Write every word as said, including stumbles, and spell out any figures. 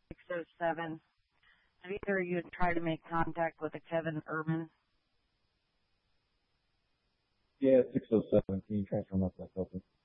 six oh seven. Have either of you tried to make contact with a Kevin Urban? Yeah, six oh seven. Can you transfer my stuff open?